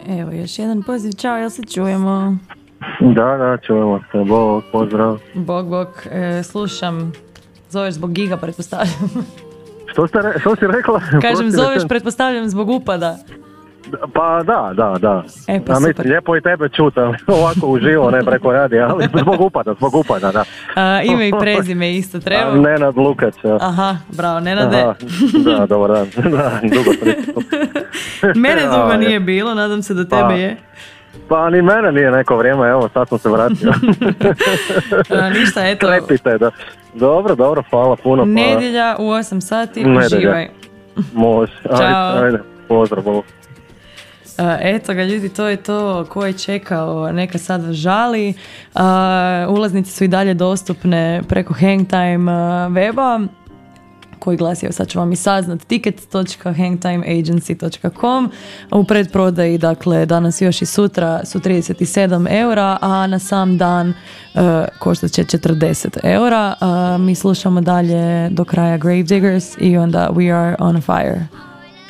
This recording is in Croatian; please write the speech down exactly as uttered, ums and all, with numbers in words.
Evo, još jedan poziv. Ćao, jel se čujemo? Da, da, čujemo se. Bog, pozdrav. Bog, bog. E, slušam. Zoveš zbog giga, pretpostavljam. Što, ste re, što si rekla? Kažem, zoveš, pretpostavljam, zbog upada. Pa da, da, da. E, pa ja, super. mislim, lijepo i tebe čuti, ovako uživo, ne preko radi, ali zbog upada, zbog upada, da. A, ime i prezime isto treba? A, Nenad Lukač. Ja. Aha, bravo, Nenade. Aha, da, dobar dan. Da, dugo pristup. Mene dugo nije bilo, nadam se da tebe pa, je. Pa ni mene nije neko vrijeme, evo, sad sam se vratio. A, ništa, eto. Krepite, da. Dobro, dobro, hvala puno. Pa... Nedjelja u osam sati, Nedjelja. uživaj. Može, ajde, ajde, pozdrav, bol. Uh, eto ga ljudi, to je to. Ko je čekao, neka sad žali. Uh, ulaznice su i dalje dostupne preko Hangtime uh, weba koji glasi, evo sad ću vam i saznat, ticket dot hangtime agency dot com. U predprodaji, dakle, danas još i sutra su trideset sedam eura, a na sam dan uh, koštat će četrdeset eura. Uh, mi slušamo dalje do kraja Gravediggers i onda We Are On Fire.